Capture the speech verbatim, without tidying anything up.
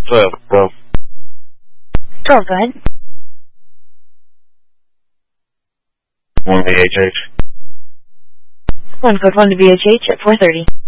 twelve, twelve. twelve, go ahead. one V H H. One code one to V H H at four thirty.